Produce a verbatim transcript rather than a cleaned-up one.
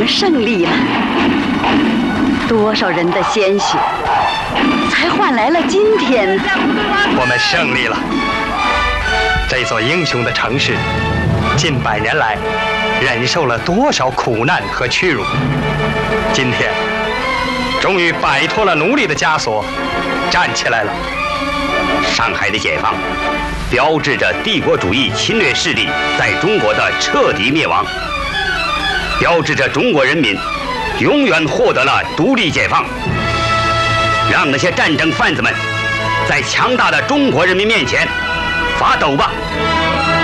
们胜利了。多少人的鲜血，才换来了今天呢？ 我们胜利了。这座英雄的城市，近百年来忍受了多少苦难和屈辱，今天终于摆脱了奴隶的枷锁，站起来了。 上海的解放，标志着帝国主义侵略势力在中国的彻底灭亡，标志着中国人民永远获得了独立解放。让那些战争贩子们在强大的中国人民面前发抖吧！